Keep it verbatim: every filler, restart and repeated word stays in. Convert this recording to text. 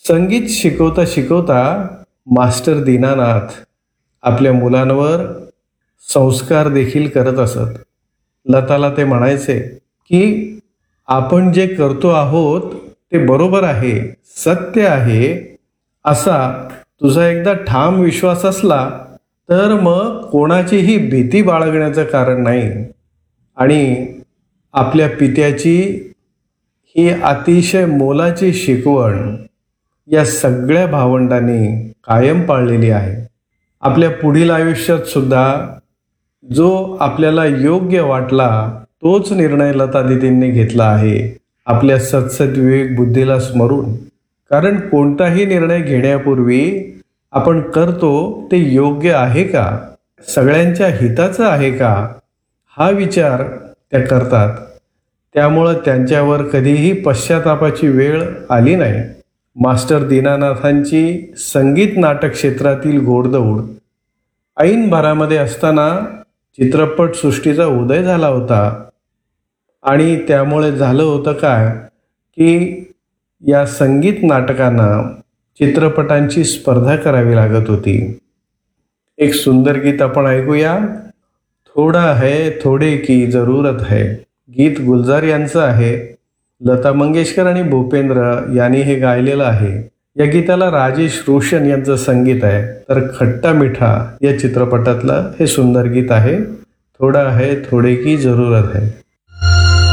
संगीत शिकवता शिकवता मास्टर दीनानाथ आपल्या मुलांवर संस्कार देखील करत असत. लताला ते म्हणायचे की आपण जे करतो आहोत ते बरोबर आहे, सत्य आहे, असा तुझा एकदा ठाम विश्वास असला तर मग कोणाचीही भीती बाळगण्याचं कारण नाही. आणि आपल्या पित्याची ही अतिशय मोलाची शिकवण या सगळ्या भावंडांनी कायम पाळलेली आहे. आपल्या पुढील आयुष्यात सुद्धा जो आपल्याला योग्य वाटला तोच निर्णय लता दीदींनी घेतला आहे, आपल्या सत्सद विवेक बुद्धीला स्मरून. कारण कोणताही निर्णय घेण्यापूर्वी आपण करतो ते योग्य आहे का, सगळ्यांच्या हिताचं आहे का, हा विचार त्या करतात. त्यामुळं त्यांच्यावर कधीही पश्चातापाची वेळ आली नाही. मास्टर दीनानाथांची संगीत नाटक क्षेत्रातील घोडदौड ऐन भरामध्ये असताना चित्रपटसृष्टीचा उदय झाला होता. आणि त्यामुळे झालं होतं काय की या संगीत नाटकांना चित्रपटांची स्पर्धा करावी लागत होती. एक सुंदर गीत आपण ऐकूया. थोडा है थोडे की जरूरत है, गीत गुलजार यांचं आहे. लता मंगेशकर आणि भूपेंद्र यांनी हे गायलेलं आहे. या गीताला राजेश रोशन यांचं संगीत आहे. तर खट्टा मिठा या चित्रपटातलं हे सुंदर गीत आहे. थोडा है थोडे की जरूरत है.